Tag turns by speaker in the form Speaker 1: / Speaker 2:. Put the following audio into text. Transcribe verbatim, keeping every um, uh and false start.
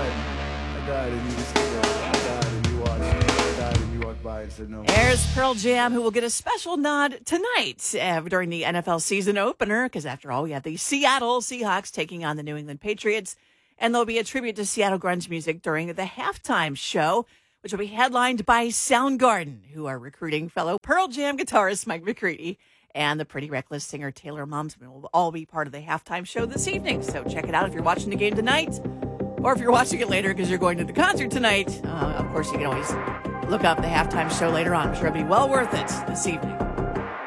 Speaker 1: died. I died, and you just, you know, I died, and you watched. I died, and you walked by and said no.
Speaker 2: There's Pearl Jam, who will get a special nod tonight uh, during the N F L season opener, because after all, we have the Seattle Seahawks taking on the New England Patriots, and there'll be a tribute to Seattle grunge music during the halftime show, which will be headlined by Soundgarden, who are recruiting fellow Pearl Jam guitarist Mike McCready, and the Pretty Reckless singer Taylor Momsen will all be part of the halftime show this evening. So check it out if you're watching the game tonight, or if you're watching it later because you're going to the concert tonight. Uh, of course, you can always look up the halftime show later on. I'm sure it'll be well worth it this evening.